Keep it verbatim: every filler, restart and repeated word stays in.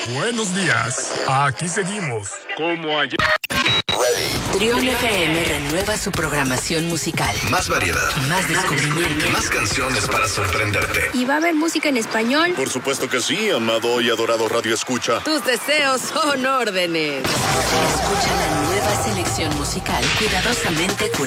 Buenos días. Aquí seguimos. Como ayer. Trión F M renueva su programación musical. Más variedad. Más descubrimiento. Más canciones para sorprenderte. ¿Y va a haber música en español? Por supuesto que sí, amado y adorado Radio Escucha. Tus deseos son órdenes. Escucha la nueva selección musical cuidadosamente curada.